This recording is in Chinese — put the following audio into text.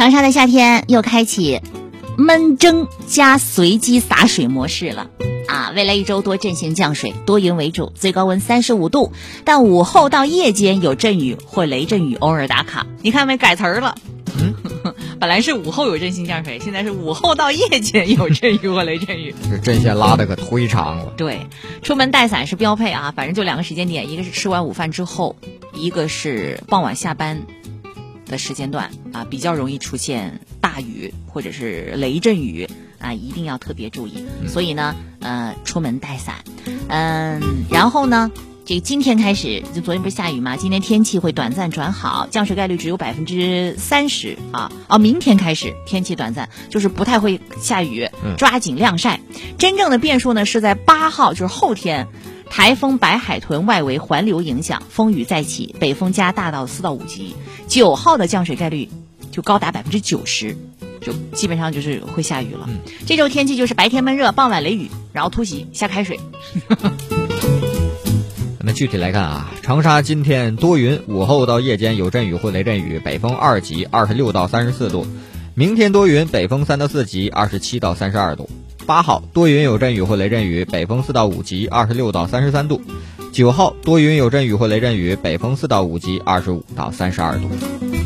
长沙的夏天又开启闷蒸加随机洒水模式了啊！未来一周多阵性降水，多云为主，最高温35度，但午后到夜间有阵雨或雷阵雨偶尔打卡。你看没改词儿了？本来是午后有阵性降水，现在是午后到夜间有阵雨或雷阵雨。 这阵线拉得可忒长了。 对，出门带伞是标配啊，反正就2个时间点，一个是吃完午饭之后，一个是傍晚下班的时间段啊，比较容易出现大雨或者是雷阵雨啊，一定要特别注意。所以呢，出门带伞，然后呢，这个今天开始，就昨天不是下雨吗？今天天气会短暂转好，降水概率只有30%啊。明天开始天气短暂，就是不太会下雨，抓紧晾晒。真正的变数呢是在8号，就是后天。台风白海豚外围环流影响，风雨再起，北风加大到4到5级。9号的降水概率就高达90%，就基本上就是会下雨了。这周天气就是白天闷热，傍晚雷雨，然后突袭下开水。 那么具体来看啊，长沙今天多云，午后到夜间有阵雨或雷阵雨，北风2级，26到34度。明天多云，北风3到4级，27到32度。8号多云有阵雨或雷阵雨，北风4到5级，26到33度。9号多云有阵雨或雷阵雨，北风4到5级，25到32度。